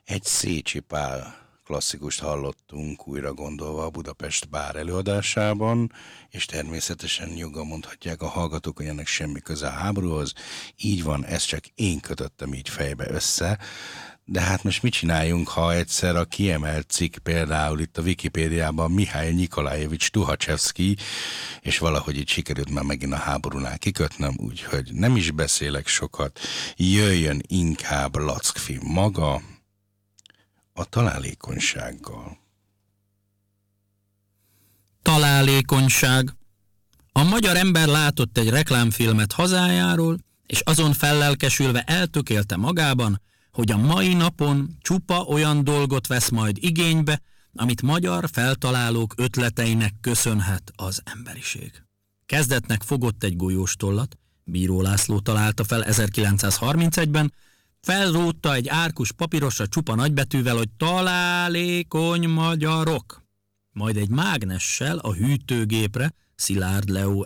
Egy Szécsi Pál klasszikust hallottunk újra gondolva a Budapest Bár előadásában, és természetesen joggal mondhatják a hallgatók, hogy ennek semmi köze a háborúhoz. Így van, ezt csak én kötöttem így fejbe össze. De hát most mit csináljunk, ha egyszer a kiemelt cikk például itt a Wikipédiában Mihály Nikolajevics Tuhacsevszky, és valahogy itt sikerült már megint a háborúnál kikötnem, úgyhogy nem is beszélek sokat, jöjjön inkább Lackfi maga a találékonysággal. Találékonyság. A magyar ember látott egy reklámfilmet hazájáról, és azon fellelkesülve eltökélte magában, hogy a mai napon csupa olyan dolgot vesz majd igénybe, amit magyar feltalálók ötleteinek köszönhet az emberiség. Kezdetnek fogott egy golyóstollat, Bíró László találta fel 1931-ben, felrótta egy árkus papírosra csupa nagybetűvel, hogy találékony magyarok. Majd egy mágnessel a hűtőgépre Szilárd Leó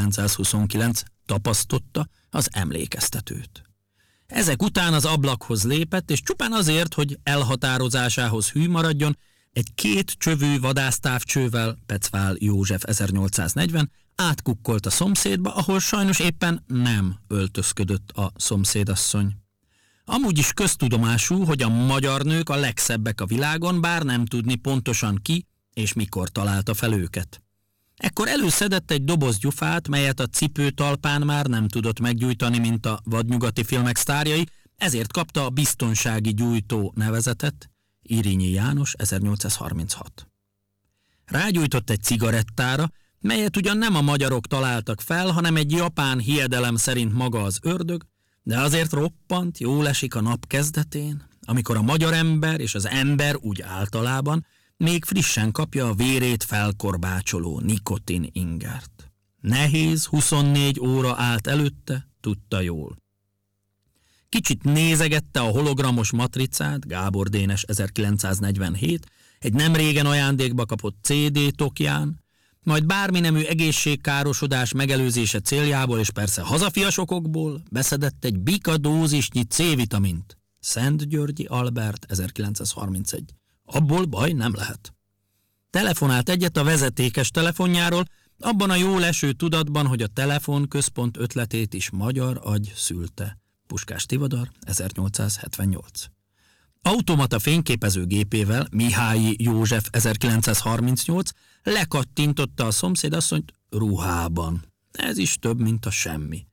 1929 tapasztotta az emlékeztetőt. Ezek után az ablakhoz lépett, és csupán azért, hogy elhatározásához hű maradjon, egy 2 csövű vadásztávcsővel, Pecvál József 1840, átkukkolt a szomszédba, ahol sajnos éppen nem öltözködött a szomszédasszony. Amúgy is köztudomású, hogy a magyar nők a legszebbek a világon, bár nem tudni pontosan ki és mikor találta fel őket. Ekkor előszedett egy doboz gyufát, melyet a cipő talpán már nem tudott meggyújtani, mint a vadnyugati filmek sztárjai, ezért kapta a biztonsági gyújtó nevezetet, Irényi János 1836. Rágyújtott egy cigarettára, melyet ugyan nem a magyarok találtak fel, hanem egy japán hiedelem szerint maga az ördög, de azért roppant jól esik a nap kezdetén, amikor a magyar ember és az ember úgy általában még frissen kapja a vérét felkorbácsoló nikotin ingert. Nehéz 24 óra állt előtte, tudta jól. Kicsit nézegette a hologramos matricát, Gábor Dénes 1947, egy nem régen ajándékba kapott CD tokján, majd bármi nemű egészségkárosodás megelőzése céljából és persze hazafias okokból beszedett egy bika dózisnyi C-vitamint. Szent Györgyi Albert 1931. Abból baj nem lehet. Telefonált egyet a vezetékes telefonjáról, abban a jól eső tudatban, hogy a telefonközpont ötletét is magyar agy szülte. Puskás Tivadar, 1878. Automata fényképezőgépével Mihályi József 1938 lekattintotta a szomszédasszonyt ruhában. Ez is több, mint a semmi.